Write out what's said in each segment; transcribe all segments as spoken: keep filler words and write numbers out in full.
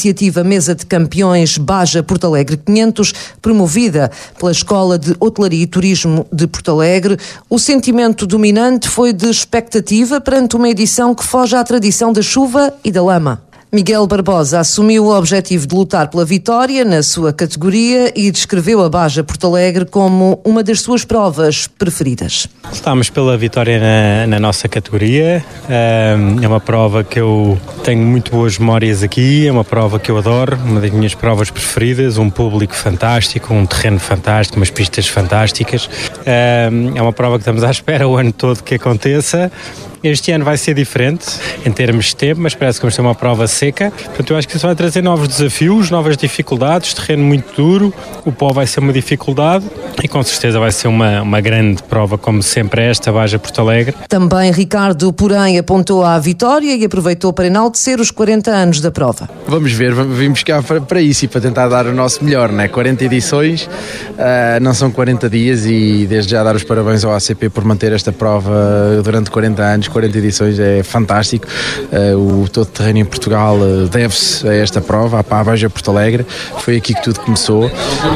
iniciativa Mesa de Campeões Baja Porto Alegre quinhentos, promovida pela Escola de Hotelaria e Turismo de Porto Alegre, o sentimento dominante foi de expectativa perante uma edição que foge à tradição da chuva e da lama. Miguel Barbosa assumiu o objetivo de lutar pela vitória na sua categoria e descreveu a Baja Porto Alegre como uma das suas provas preferidas. Estamos pela vitória na, na nossa categoria, é uma prova que eu tenho muito boas memórias aqui, é uma prova que eu adoro, uma das minhas provas preferidas, um público fantástico, um terreno fantástico, umas pistas fantásticas, é uma prova que estamos à espera o ano todo que aconteça. Este ano vai ser diferente em termos de tempo, mas parece que vamos ter uma prova seca. Portanto, eu acho que isso vai trazer novos desafios, novas dificuldades, terreno muito duro, o pó vai ser uma dificuldade e com certeza vai ser uma, uma grande prova, como sempre esta, Baja Porto Alegre. Também Ricardo, porém, apontou à vitória e aproveitou para enaltecer os quarenta anos da prova. Vamos ver, vimos cá para isso e para tentar dar o nosso melhor, né? quarenta edições, uh, não são quarenta dias e desde já dar os parabéns ao A C P por manter esta prova durante quarenta anos. quarenta edições é fantástico, uh, o todo terreno em Portugal uh, deve-se a esta prova, à Baja Porto Alegre, foi aqui que tudo começou,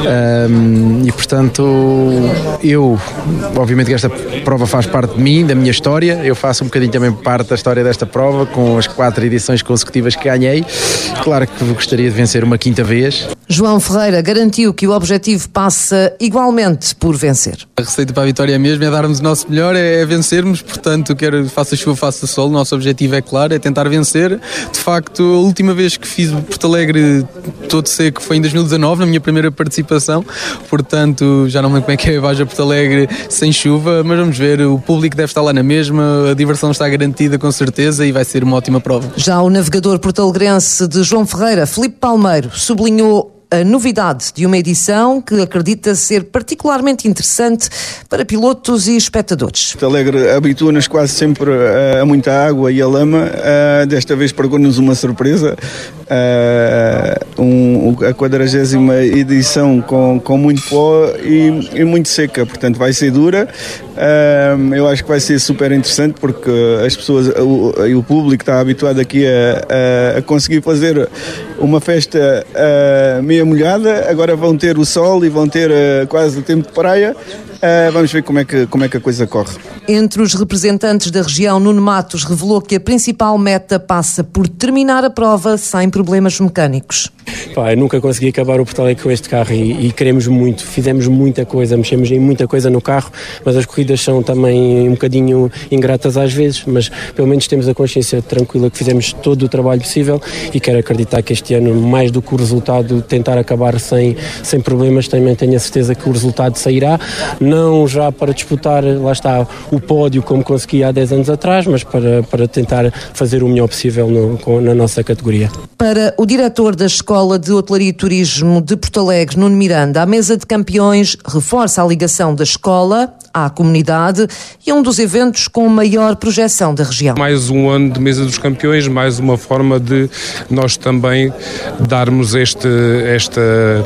um, e portanto eu, obviamente que esta prova faz parte de mim, da minha história, eu faço um bocadinho também parte da história desta prova, com as quatro edições consecutivas que ganhei, claro que gostaria de vencer uma quinta vez. João Ferreira garantiu que o objetivo passa igualmente por vencer. A receita para a vitória é mesmo, é darmos o nosso melhor, é, é vencermos, portanto quero, faça chuva, faça sol, o nosso objetivo é claro, é tentar vencer. De facto, a última vez que fiz o Porto Alegre todo seco foi em dois mil e dezanove, na minha primeira participação, portanto já não me lembro como é que é a Baja Porto Alegre sem chuva, mas vamos ver, o público deve estar lá na mesma, a diversão está garantida com certeza e vai ser uma ótima prova. Já o navegador porto-alegrense de João Ferreira, Filipe Palmeiro, sublinhou a novidade de uma edição que acredita ser particularmente interessante para pilotos e espectadores. Porto Alegre habitua-nos quase sempre a, a muita água e a lama. Uh, desta vez pregou-nos uma surpresa. Uh, um, a quadragésima edição com, com muito pó e, e muito seca, portanto vai ser dura. Uh, eu acho que vai ser super interessante porque as pessoas, o, o público está habituado aqui a, a, a conseguir fazer uma festa uh, meia molhada, agora vão ter o sol e vão ter uh, quase o tempo de praia. Uh, vamos ver como é, que, como é que a coisa corre. Entre os representantes da região, Nuno Matos revelou que a principal meta passa por terminar a prova sem problemas mecânicos. Pá, eu nunca consegui acabar o Porto Alegre com este carro e, e queremos muito, fizemos muita coisa, mexemos em muita coisa no carro, mas as corridas são também um bocadinho ingratas às vezes, mas pelo menos temos a consciência tranquila que fizemos todo o trabalho possível e quero acreditar que este ano, mais do que o resultado, tentar acabar sem, sem problemas, também tenho a certeza que o resultado sairá, não já para disputar, lá está, o pódio como consegui há dez anos atrás, mas para, para tentar fazer o melhor possível no, na nossa categoria. Para o diretor da Escola de Hotelaria e Turismo de Porto Alegre, Nuno Miranda, a Mesa de Campeões reforça a ligação da escola à comunidade e é um dos eventos com maior projeção da região. Mais um ano de Mesa dos Campeões, mais uma forma de nós também darmos este, esta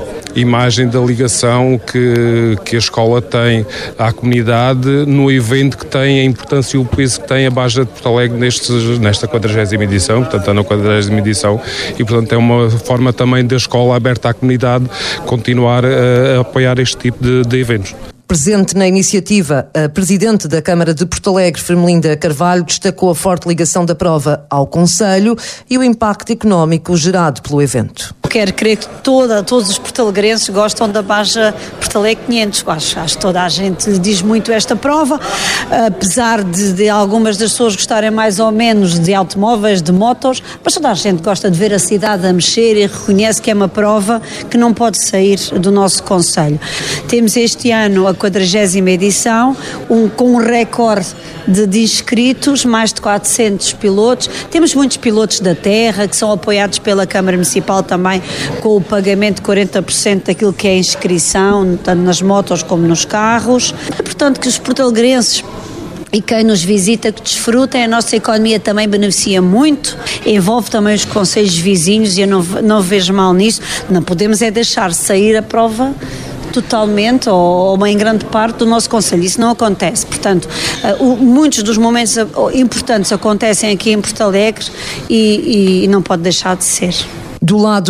imagem da ligação que, que a escola tem à comunidade no evento que tem, a importância e o peso que tem a Baja de Porto Alegre nestes, nesta quadragésima edição, portanto está na quadragésima edição e portanto é uma forma também da escola aberta à comunidade continuar a, a apoiar este tipo de, de eventos. Presente na iniciativa, a Presidente da Câmara de Porto Alegre, Firmelinda Carvalho, destacou a forte ligação da prova ao Concelho e o impacto económico gerado pelo evento. Quero crer que toda, todos os portalegrenses gostam da Baja Porto Alegre quinhentos. Acho, acho que toda a gente diz muito esta prova, apesar de, de algumas das pessoas gostarem mais ou menos de automóveis, de motos, mas toda a gente gosta de ver a cidade a mexer e reconhece que é uma prova que não pode sair do nosso concelho. Temos este ano a quadragésima edição, um, com um recorde de, de inscritos, mais de quatrocentos pilotos. Temos muitos pilotos da terra que são apoiados pela Câmara Municipal também com o pagamento de quarenta por cento daquilo que é a inscrição, tanto nas motos como nos carros. Portanto, que os portalegrenses e quem nos visita que desfrutem, a nossa economia também beneficia muito, envolve também os concelhos vizinhos e eu não, não vejo mal nisso. Não podemos é deixar sair a prova totalmente ou uma em grande parte do nosso concelho. Isso não acontece. Portanto, uh, o, muitos dos momentos importantes acontecem aqui em Porto Alegre e, e não pode deixar de ser. Do lado